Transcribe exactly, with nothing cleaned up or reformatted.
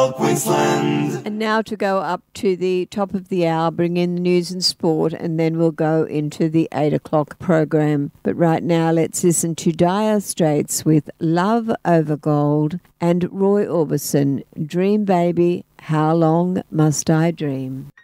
Queensland. And now to go up to the top of the hour, bring in the news and sport, and then we'll go into the eight o'clock program. But right now, let's listen to Dire Straits with Love Over Gold and Roy Orbison, Dream Baby, How Long Must I Dream?